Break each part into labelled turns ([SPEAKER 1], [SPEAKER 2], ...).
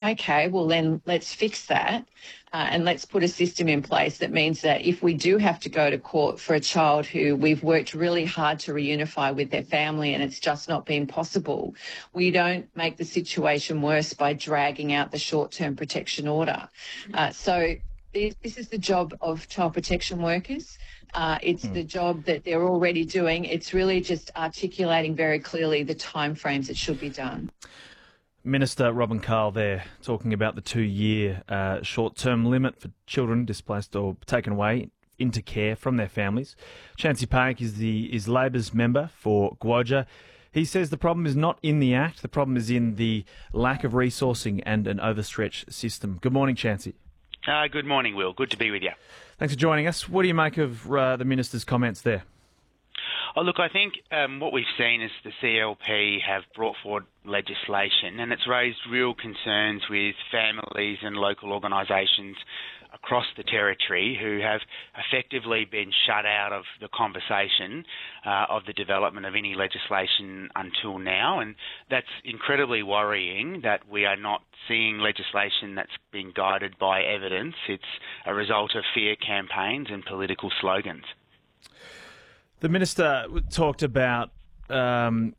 [SPEAKER 1] okay, well then let's fix that and let's put a system in place that means that if we do have to go to court for a child who we've worked really hard to reunify with their family and it's just not been possible, we don't make the situation worse by dragging out the short-term protection order. So this is the job of child protection workers. It's the job that they're already doing. It's really just articulating very clearly the timeframes it should be done.
[SPEAKER 2] Minister Robin Carl there talking about the 2-year short-term limit for children displaced or taken away into care from their families. Chancey Paik is Labor's member for Gwoja. He says the problem is not in the Act, the problem is in the lack of resourcing and an overstretched system. Good morning, Chancey.
[SPEAKER 3] Good morning, Will. Good to be with you.
[SPEAKER 2] Thanks for joining us. What do you make of the Minister's comments there?
[SPEAKER 3] Oh, look, I think what we've seen is the CLP have brought forward legislation and it's raised real concerns with families and local organisations across the territory who have effectively been shut out of the conversation of the development of any legislation until now. And that's incredibly worrying that we are not seeing legislation that's being guided by evidence. It's a result of fear campaigns and political slogans.
[SPEAKER 2] The Minister talked about, the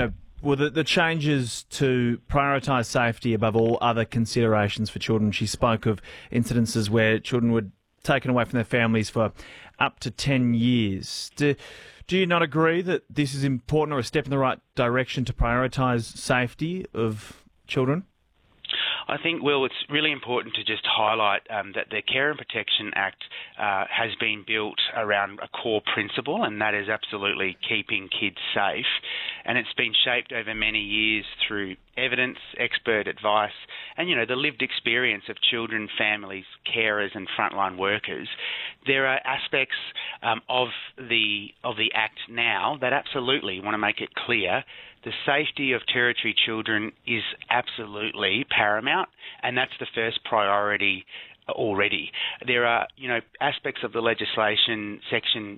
[SPEAKER 2] changes to prioritise safety above all other considerations for children. She spoke of incidences where children were taken away from their families for up to 10 years. Do you not agree that this is important or a step in the right direction to prioritise safety of children?
[SPEAKER 3] I think, Will, it's really important to just highlight that the Care and Protection Act has been built around a core principle, and that is absolutely keeping kids safe. And it's been shaped over many years through evidence, expert advice, and, the lived experience of children, families, carers and frontline workers. There are aspects of the Act now that absolutely want to make it clear the safety of Territory children is absolutely paramount, and that's the first priority already. There are, aspects of the legislation, section,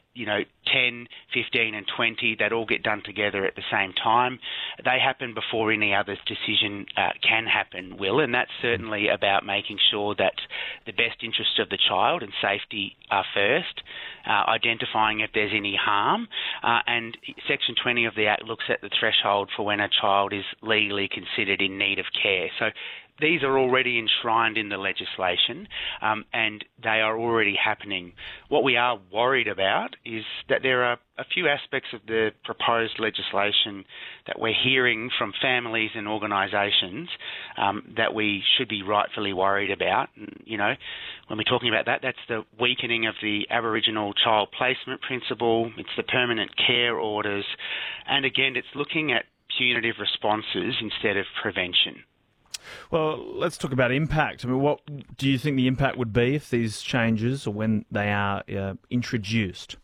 [SPEAKER 3] 10, 15 and 20, that all get done together at the same time. They happen before any other decision can happen, Will, and that's certainly about making sure that the best interests of the child and safety are first, identifying if there's any harm, and section 20 of the Act looks at the threshold for when a child is legally considered in need of care. So these are already enshrined in the legislation and they are already happening. What we are worried about is that there are a few aspects of the proposed legislation that we're hearing from families and organisations that we should be rightfully worried about. And, when we're talking about that, that's the weakening of the Aboriginal child placement principle, it's the permanent care orders, and again, it's looking at punitive responses instead of prevention.
[SPEAKER 2] Well, let's talk about impact. I mean, what do you think the impact would be if these changes or when they are introduced?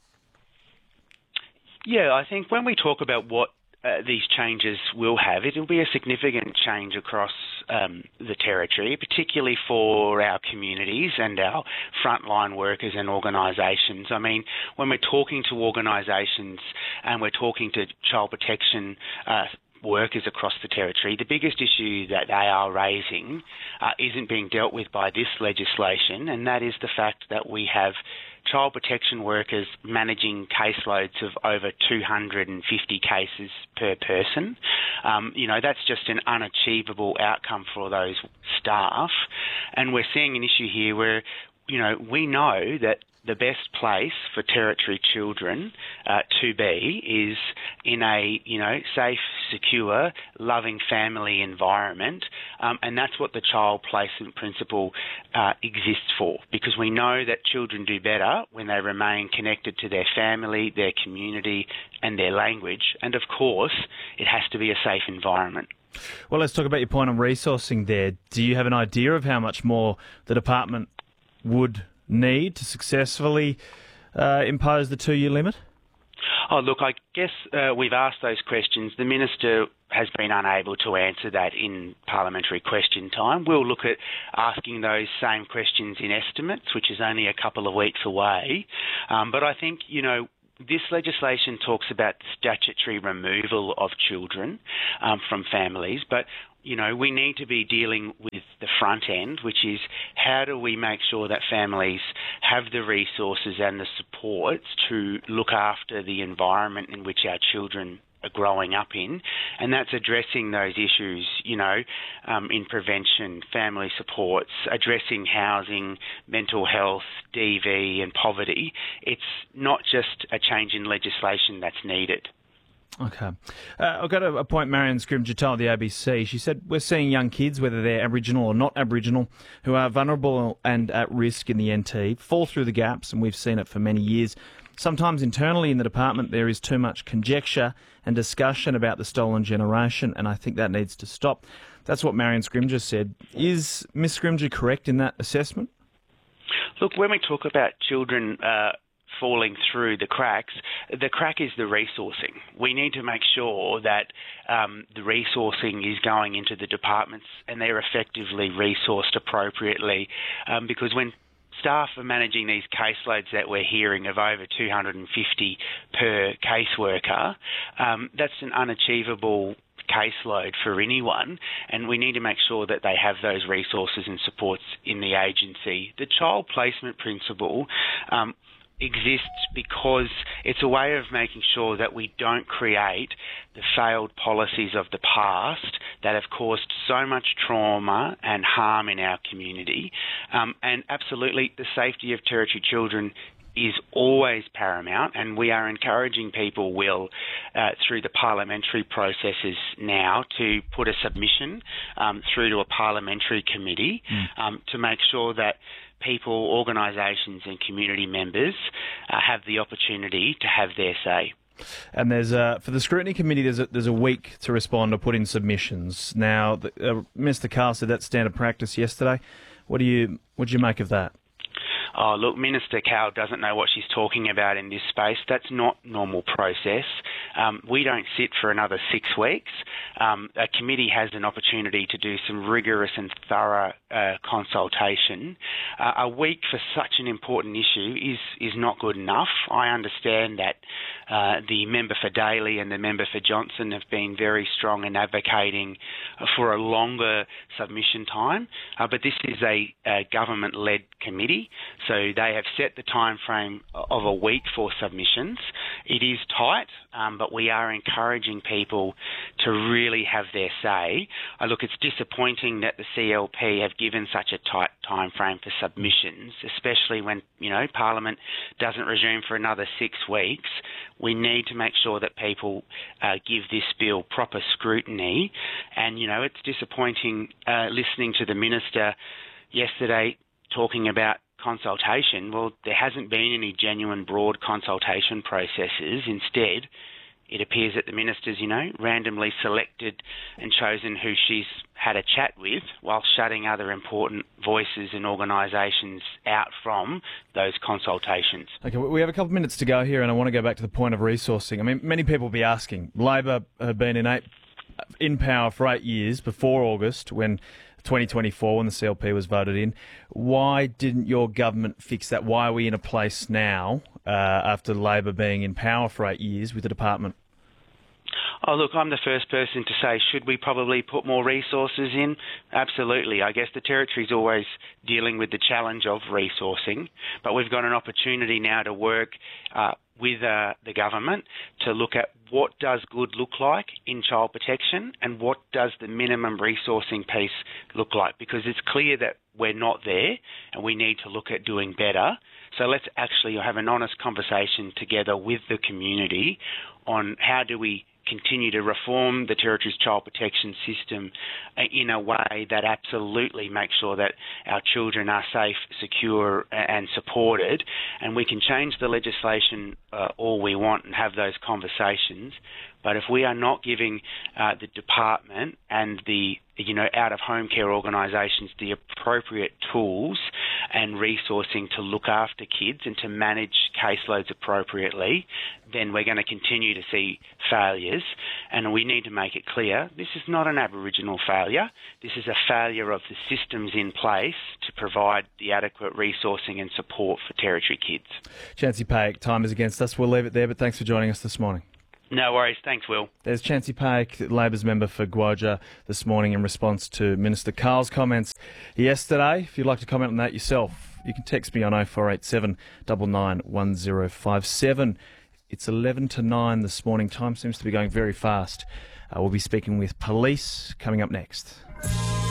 [SPEAKER 3] Yeah, I think when we talk about what these changes will have, it will be a significant change across the Territory, particularly for our communities and our frontline workers and organisations. I mean, when we're talking to organisations and we're talking to child protection workers across the Territory, the biggest issue that they are raising isn't being dealt with by this legislation, and that is the fact that we have child protection workers managing caseloads of over 250 cases per person. That's just an unachievable outcome for those staff, and we're seeing an issue here where, we know that the best place for Territory children to be is in a, safe, secure, loving family environment, and that's what the child placement principle exists for, because we know that children do better when they remain connected to their family, their community and their language, and of course it has to be a safe environment.
[SPEAKER 2] Well, let's talk about your point on resourcing there. Do you have an idea of how much more the department would need to successfully impose the 2-year limit?
[SPEAKER 3] Oh, look, I guess we've asked those questions. The Minister has been unable to answer that in parliamentary question time. We'll look at asking those same questions in estimates, which is only a couple of weeks away. But I think, this legislation talks about statutory removal of children from families, but we need to be dealing with front end, which is how do we make sure that families have the resources and the supports to look after the environment in which our children are growing up in, and that's addressing those issues, in prevention, family supports, addressing housing, mental health, DV and poverty. It's not just a change in legislation that's needed.
[SPEAKER 2] Okay. I've got a point Marion Scrimgeour told the ABC. She said, we're seeing young kids, whether they're Aboriginal or not Aboriginal, who are vulnerable and at risk in the NT, fall through the gaps, and we've seen it for many years. Sometimes internally in the department there is too much conjecture and discussion about the stolen generation, and I think that needs to stop. That's what Marion Scrimgeour said. Is Ms Scrimgeour correct in that assessment?
[SPEAKER 3] Look, when we talk about children falling through the crack is the resourcing. We need to make sure that the resourcing is going into the departments and they're effectively resourced appropriately, because when staff are managing these caseloads that we're hearing of over 250 per caseworker, that's an unachievable caseload for anyone, and we need to make sure that they have those resources and supports in the agency. The child placement principle exists because it's a way of making sure that we don't create the failed policies of the past that have caused so much trauma and harm in our community. And absolutely, the safety of Territory children is always paramount, and we are encouraging people, through the parliamentary processes now, to put a submission through to a parliamentary committee to make sure that people, organisations and community members have the opportunity to have their say.
[SPEAKER 2] And there's for the scrutiny committee, there's a week to respond or put in submissions. Now, Mr. Carl said that's standard practice yesterday. What do you make of that?
[SPEAKER 3] Oh, look, Minister Cowell doesn't know what she's talking about in this space. That's not normal process. We don't sit for another 6 weeks. A committee has an opportunity to do some rigorous and thorough consultation. A week for such an important issue is not good enough. I understand that the member for Daly and the member for Johnson have been very strong in advocating for a longer submission time, but this is a government-led committee, so they have set the time frame of a week for submissions. It is tight, but we are encouraging people to really have their say. Look, it's disappointing that the CLP have given such a tight time frame for submissions, especially when, Parliament doesn't resume for another 6 weeks. We need to make sure that people give this bill proper scrutiny. And, it's disappointing listening to the Minister yesterday talking about consultation. Well, there hasn't been any genuine broad consultation processes. Instead, it appears that the Minister's, randomly selected and chosen who she's had a chat with while shutting other important voices and organisations out from those consultations.
[SPEAKER 2] Okay, we have a couple of minutes to go here, and I want to go back to the point of resourcing. I mean, many people will be asking, Labor have been in power for 8 years before August, when 2024, when the CLP was voted in. Why didn't your government fix that? Why are we in a place now, after Labor being in power for 8 years, with the department?
[SPEAKER 3] Oh, look, I'm the first person to say, should we probably put more resources in? Absolutely. I guess the Territory's always dealing with the challenge of resourcing, but we've got an opportunity now to work with the government to look at what does good look like in child protection and what does the minimum resourcing piece look like, because it's clear that we're not there and we need to look at doing better. So let's actually have an honest conversation together with the community on how do we continue to reform the Territory's child protection system in a way that absolutely makes sure that our children are safe, secure and supported. And we can change the legislation all we want and have those conversations. But if we are not giving the department and the out-of-home care organisations the appropriate tools and resourcing to look after kids and to manage caseloads appropriately, then we're going to continue to see failures. And we need to make it clear, this is not an Aboriginal failure. This is a failure of the systems in place to provide the adequate resourcing and support for Territory kids.
[SPEAKER 2] Chancey Paik, time is against us. We'll leave it there, but thanks for joining us this morning.
[SPEAKER 3] No worries. Thanks, Will.
[SPEAKER 2] There's Chancey Paik, Labor's member for Gwaja, this morning in response to Minister Karl's comments yesterday. If you'd like to comment on that yourself, you can text me on 0487 99 1057. It's 11 to 9 this morning. Time seems to be going very fast. We'll be speaking with police coming up next.